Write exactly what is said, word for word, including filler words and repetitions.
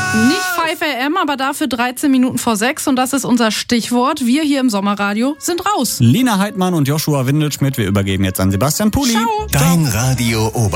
Nicht fünf A M, aber dafür dreizehn Minuten vor sechs und das ist unser Stichwort. Wir hier im Sommerradio sind raus. Lina Heidmann und Joshua Windelschmidt, wir übergeben jetzt an Sebastian Pulli. Ciao. Dein Radio Ober.